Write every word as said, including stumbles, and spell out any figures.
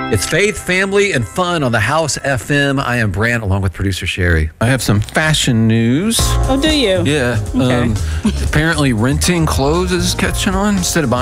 It's faith, family, and fun on the House F M. I am Brant, along with producer Sherry. I have some fashion news. Oh, do you? Yeah. Okay. Um, apparently, renting clothes is catching on instead of buying.